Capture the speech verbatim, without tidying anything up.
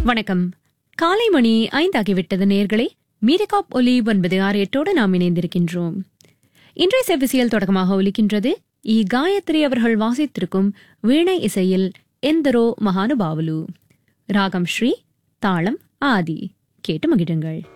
வணக்கம். காலை மணி ஐந்தாகிவிட்டது நேயர்களே. மீரகாப் ஒலி ஒன்பது ஆறு எட்டோடு நாம் இணைந்திருக்கின்றோம். இன்றைய செவ்விசையில் தொடக்கமாக ஒலிக்கின்றது இ காயத்ரி அவர்கள் வாசித்திருக்கும் வீணை இசையில் எந்தரோ மகானுபாவலு. ராகம் ஸ்ரீ, தாளம் ஆதி. கேட்டு மகிழுங்கள்.